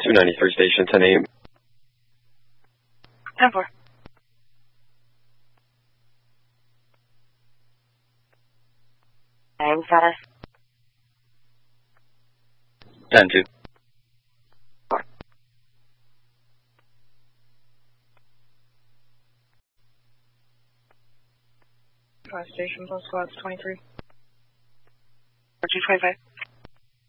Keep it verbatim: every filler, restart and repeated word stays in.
two ninety-three station, ten eight. ten four. Name status. ten two. Five station, plus squads twenty-three. Or two twenty-five.